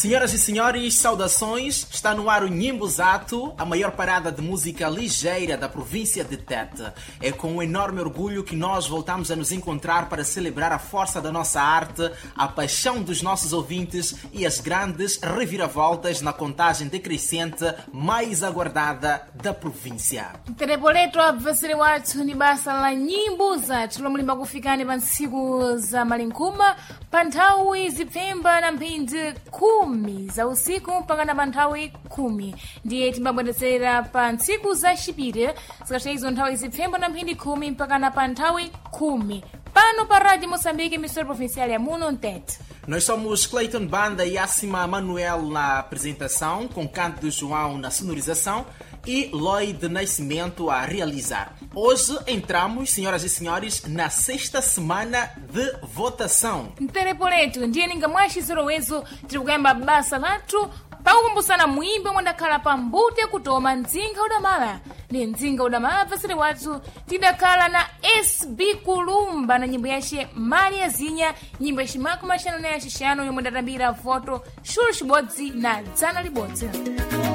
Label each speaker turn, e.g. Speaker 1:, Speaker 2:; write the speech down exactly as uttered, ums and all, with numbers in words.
Speaker 1: Senhoras e senhores, saudações. Está no ar o Nhimbuzato, a maior parada de música ligeira da província de Tete. É com um enorme orgulho que nós voltamos a nos encontrar para celebrar a força da nossa arte, a paixão dos nossos ouvintes e as grandes reviravoltas na contagem decrescente mais aguardada da província.
Speaker 2: Tereboleto abvasire wathu ni basa la Nyimbuzato lomwe limakufikani pa ntsiku za malinkuma pa nthawi zipfemba na mphindi khumi za usiku mpaka pa nthawi khumi. Ndiye timabwedezera pa ntsiku za xipiri zikatha izo nthawi zipfemba na mphindi khumi mpaka pa nthawi khumi. Pano pa Rádio Moçambique, emissora provincial ya Muno Tete.
Speaker 1: Nós somos Clayton Banda e Acima Manuel na apresentação, com Canto do João na sonorização e Lloyd Nascimento a realizar. Hoje entramos, senhoras e senhores, na sexta semana de votação.
Speaker 2: Terepoleto, ndiye ningamwaxi zilowezo tiri kuyamba basa lathu pakukumbusana mwimbo omwe ndakhala pambute kutoma mdzinga udamala. Ni mdzinga udamala vasire wathu tidakhala na S B Kulumba na nyimbo yace Maria Zinha, nyimbo yacimaku maxanu na yaxixanu yomwe ndatambira voto xulu xibodzi na dzana libodzi.